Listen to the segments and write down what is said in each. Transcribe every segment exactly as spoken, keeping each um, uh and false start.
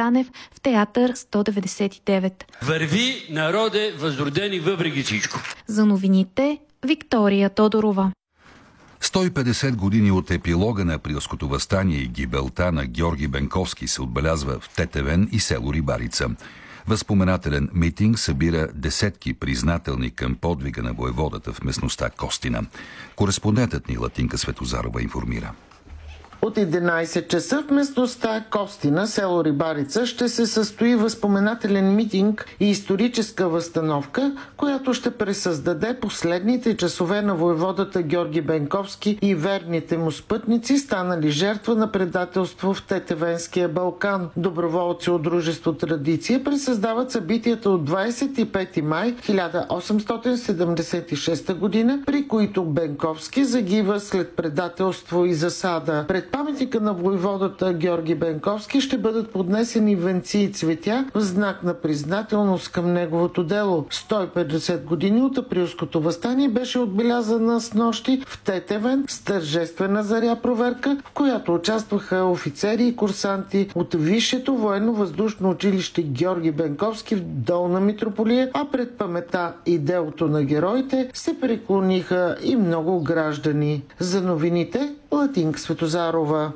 Станев в театър сто деветдесет и девет. Върви, народе, възродени въпреки всичко. За новините Виктория Тодорова. сто и петдесет години от епилога на Априлското въстание и гибелта на Георги Бенковски се отбелязва в Тетевен и село Рибарица. Възпоменателен митинг събира десетки признателни към подвига на воеводата в местността Костина. Кореспондентът ни Латинка Светозарова информира. От единайсет часа в местността Костина, село Рибарица, ще се състои възпоменателен митинг и историческа възстановка, която ще пресъздаде последните часове на воеводата Георги Бенковски и верните му спътници, станали жертва на предателство в Тетевенския Балкан. Доброволци от дружество Традиция пресъздават събитията от двайсет и пети май хиляда осемстотин седемдесет и шеста година, при които Бенковски загива след предателство и засада. Пред паметника на войводата Георги Бенковски ще бъдат поднесени венци и цветя в знак на признателност към неговото дело. сто и петдесет години от Априлското въстание беше отбелязана снощи в Тетевен с тържествена заря проверка, в която участваха офицери и курсанти от Висшето военно-въздушно училище Георги Бенковски в Долна Митрополия, а пред памета и делото на героите се преклониха и много граждани. За новините Латинка Светозарова.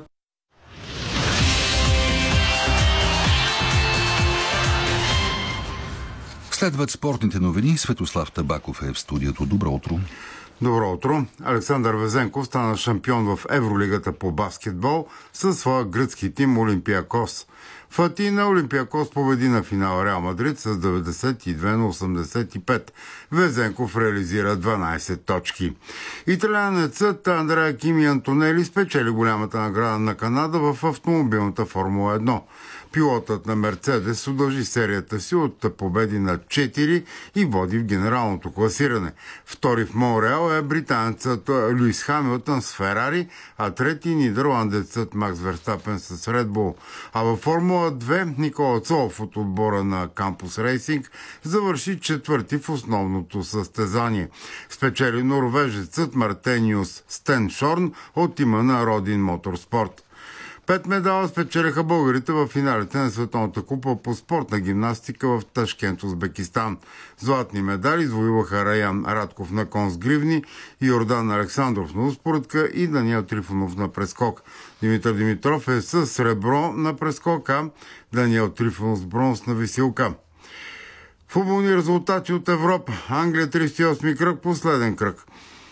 Следват спортните новини. Светослав Табаков е в студиото. Добро утро. Добро утро. Александър Везенков стана шампион в Евролигата по баскетбол със своя гръцки тим Олимпиакос. В Атина Олимпиакос победи на финал Реал Мадрид с деветдесет и две на осемдесет и пет. Везенков реализира дванайсет точки. Италианецът Андреа Кими Антонели спечели голямата награда на Канада в автомобилната Формула едно. Пилотът на Мерцедес удължи серията си от победи на четири и води в генералното класиране. Втори в Монреал е британецът Луис Хамилтън с Ферари, а трети нидерландецът Макс Верстапен с Red Bull. А във Формула две Никола Цолов от отбора на Кампус Рейсинг завърши четвърти в основното състезание. Спечели норвежецът Мартениус Стен Шорн от тима на Родин Моторспорт. Пет медала спечелиха българите в финалите на Световната купа по спортна гимнастика в Ташкент, Узбекистан. Златни медали извоюваха Раян Радков на кон с гривни, Йордан Александров на успоредка и Даниел Трифонов на прескок. Димитър Димитров е с сребро на прескока, Даниел Трифонов с бронз на висилка. Футболни резултати от Европа. Англия тридесет и осми кръг, последен кръг.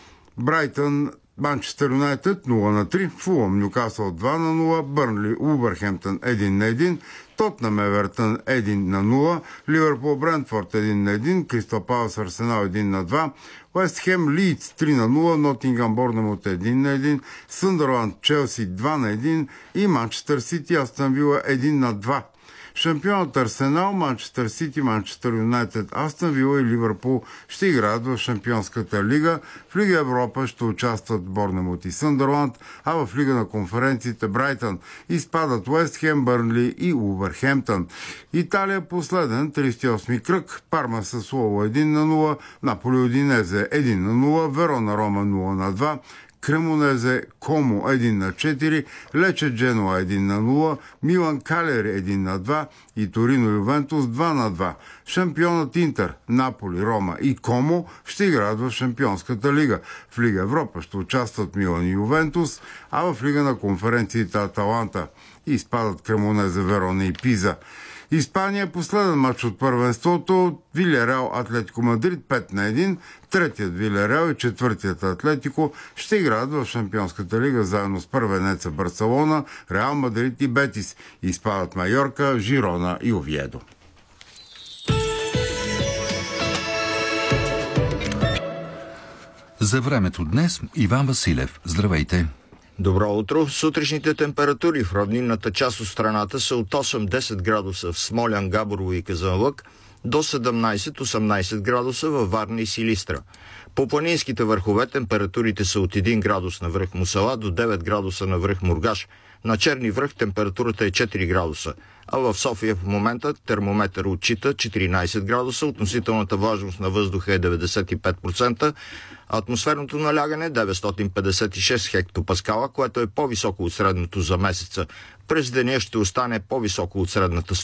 Брайтън Манчестър Юнайтед нула на три, Фулъм Нюкасъл два на нула, Бърнли Улвърхемптън един на един, Тотнъм Евертън един на нула, Ливърпул Брентфорд един на един, Кристал Палас Арсенал един на два, Уест Хем Лийдс три на нула, Нотингъм Борнемут един на един, Съндърланд Челси два на един и Манчестър Сити Астън Вила един на два. Шампионът Арсенал, Манчестър Сити, Манчестър Юнайтед, Астън Вила и Ливърпул ще играят в Шампионската лига. В Лига Европа ще участват Борнемут и Съндърланд, а в Лига на конференциите Брайтън изпадат Уест Хем, Бърнли и Улвърхемптън. Италия последен, тридесет и осми кръг, Парма с Лово един на нула, Наполи Удинезе един на нула, Верона Рома нула на два, Кремонезе Комо един на четири, Лече Дженуа един на нула, Милан Калери един на два и Торино Ювентус два на два. Шампионът Интер, Наполи, Рома и Комо ще играят в Шампионската лига. В Лига Европа ще участват Милан и Ювентус, а в Лига на конференциите Аталанта и изпадат Кремонезе, Верона и Пиза. Испания последен матч от първенството. Вилияреал Атлетико Мадрид пет на един. Третият Вилияреал и четвъртият Атлетико ще играят в Шампионската лига заедно с първенеца Барселона, Реал Мадрид и Бетис. Изпадат Майорка, Жирона и Овиедо. За времето днес Иван Василев. Здравейте! Добро утро! Сутрешните температури в равнинната част от страната са от осем до десет градуса в Смолян, Габрово и Казанлък, до седемнайсет до осемнайсет градуса във Варна и Силистра. По планинските върхове температурите са от един градус на връх Мусала до девет градуса на връх Мургаш. На Черни връх температурата е четири градуса, а в София в момента термометър отчита четиринайсет градуса, относителната влажност на въздуха е деветдесет и пет процента, атмосферното налягане деветстотин петдесет и шест хектопаскала, което е по-високо от средното за месеца. През деня ще остане по-високо от средната